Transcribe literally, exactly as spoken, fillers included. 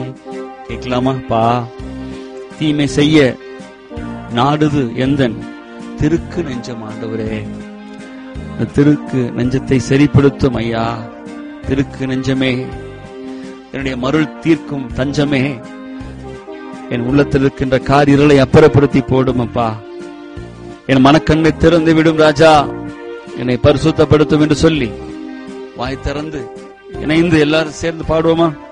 கேட்கலாமா? பா, தீமை செய்ய நாடுது எந்தன் திருக்கு நெஞ்சம் ஆண்டவரே, திருக்கு நெஞ்சத்தை சரிப்படுத்தும் ஐயா. திருக்கு நெஞ்சமே, என்னுடைய மருள் தீர்க்கும் தஞ்சமே, என் உள்ளத்தில் இருக்கின்ற காரிருளை அப்புறப்படுத்தி போடும் அப்பா. என் மனக்கண்ணை திறந்து விடும் ராஜா, என்னை பரிசுத்தப்படுத்தும் என்று சொல்லி வாய் திறந்து இணைந்து எல்லாரும் சேர்ந்து பாடுவோமா?